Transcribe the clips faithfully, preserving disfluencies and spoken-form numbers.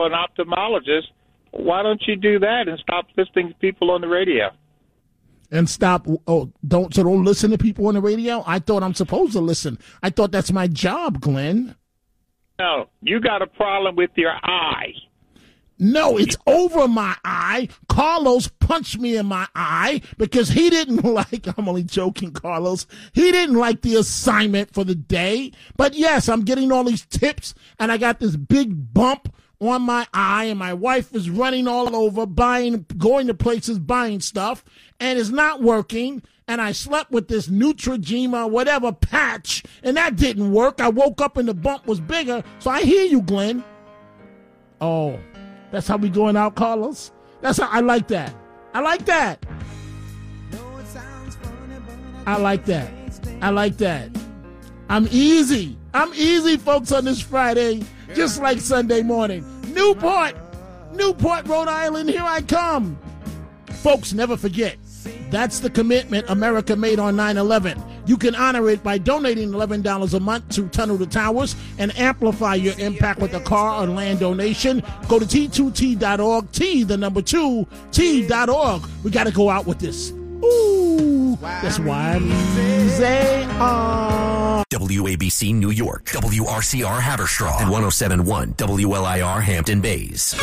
an ophthalmologist. Why don't you do that and stop listening to people on the radio? And stop, oh, don't, so don't listen to people on the radio? I thought I'm supposed to listen. I thought that's my job, Glenn. No, you got a problem with your eye. No, it's over my eye. Carlos punched me in my eye because he didn't like, I'm only joking, Carlos. He didn't like the assignment for the day. But yes, I'm getting all these tips, and I got this big bump on my eye, and my wife is running all over, buying, going to places, buying stuff, and it's not working. And I slept with this Neutrogena, whatever, patch, and that didn't work. I woke up and the bump was bigger. So I hear you, Glenn. Oh, that's how we going out, Carlos? That's how I like that. I like that. I like that. I like that. I'm easy. I'm easy, folks, on this Friday, just like Sunday morning. Newport, Newport, Rhode Island, here I come. Folks, never forget, that's the commitment America made on nine eleven. You can honor it by donating eleven dollars a month to Tunnel to Towers and amplify your impact with a car or land donation. Go to T two T dot org, T, the number two, T dot org. We got to go out with this. Ooh, that's why I'm easy. Uh. W A B C New York, W R C R Haverstraw, and one oh seven point one W L I R Hampton Bays.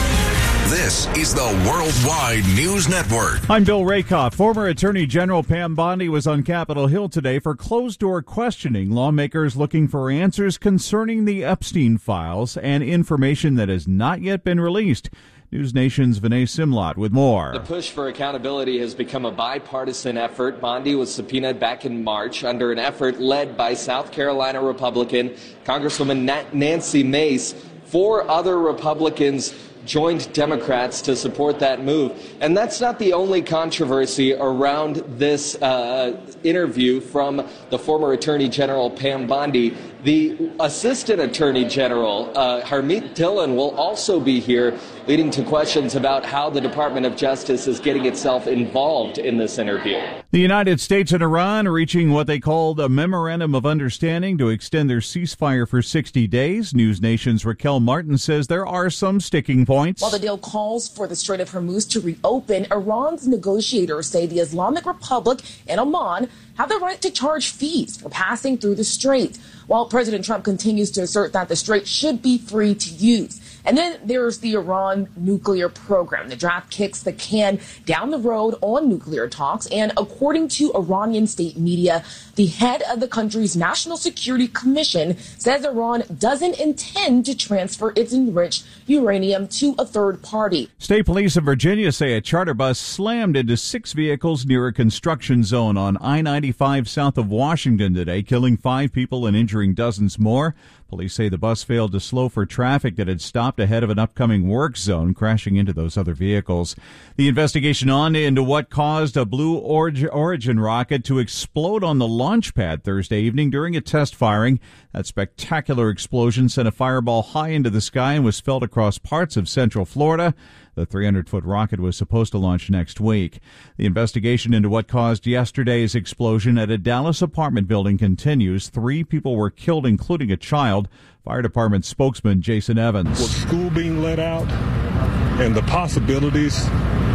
This is the Worldwide News Network. I'm Bill Rakoff. Former Attorney General Pam Bondi was on Capitol Hill today for closed-door questioning. Lawmakers looking for answers concerning the Epstein files and information that has not yet been released. News Nation's Vinay Simlot with more. The push for accountability has become a bipartisan effort. Bondi was subpoenaed back in March under an effort led by South Carolina Republican Congresswoman Nancy Mace. Four other Republicans joined Democrats to support that move. And that's not the only controversy around this uh, interview from the former Attorney General Pam Bondi. The Assistant Attorney General, uh, Harmeet Dillon, will also be here, leading to questions about how the Department of Justice is getting itself involved in this interview. The United States and Iran are reaching what they called a memorandum of understanding to extend their ceasefire for sixty days. News Nation's Raquel Martin says there are some sticking points. While the deal calls for the Strait of Hormuz to reopen, Iran's negotiators say the Islamic Republic and Oman have the right to charge fees for passing through the strait, while President Trump continues to assert that the strait should be free to use. And then there's the Iran nuclear program. The draft kicks the can down the road on nuclear talks. And according to Iranian state media, the head of the country's National Security Commission says Iran doesn't intend to transfer its enriched uranium to a third party. State police in Virginia say a charter bus slammed into six vehicles near a construction zone on I ninety-five south of Washington today, killing five people and injuring dozens more. Police say the bus failed to slow for traffic that had stopped ahead of an upcoming work zone, crashing into those other vehicles. The investigation on into what caused a Blue Origin rocket to explode on the launch pad Thursday evening during a test firing. That spectacular explosion sent a fireball high into the sky and was felt across parts of central Florida. The three hundred foot rocket was supposed to launch next week. The investigation into what caused yesterday's explosion at a Dallas apartment building continues. Three people were killed, including a child. Fire Department spokesman Jason Evans. With school being let out and the possibilities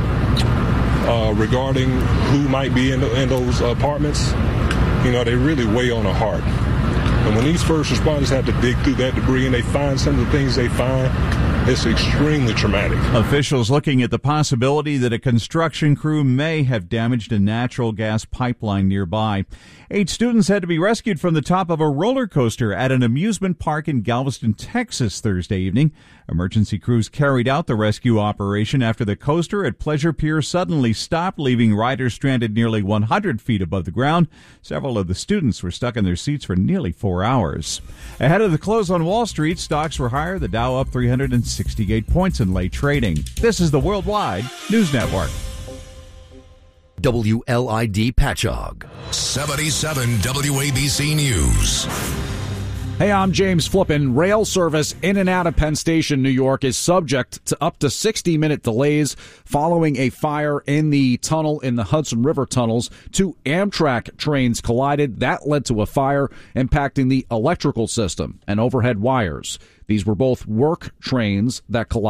uh, regarding who might be in, in those apartments, you know, they really weigh on the heart. And when these first responders have to dig through that debris and they find some of the things they find, it's extremely traumatic. Officials looking at the possibility that a construction crew may have damaged a natural gas pipeline nearby. Eight students had to be rescued from the top of a roller coaster at an amusement park in Galveston, Texas, Thursday evening. Emergency crews carried out the rescue operation after the coaster at Pleasure Pier suddenly stopped, leaving riders stranded nearly one hundred feet above the ground. Several of the students were stuck in their seats for nearly four hours. Ahead of the close on Wall Street, stocks were higher, the Dow up three hundred sixty-eight points in late trading. This is the Worldwide News Network. W L I D Patchogue. seventy-seven W A B C News. Hey, I'm James Flippin. Rail service in and out of Penn Station, New York is subject to up to sixty minute delays following a fire in the tunnel in the Hudson River tunnels. Two Amtrak trains collided. That led to a fire impacting the electrical system and overhead wires. These were both work trains that collided.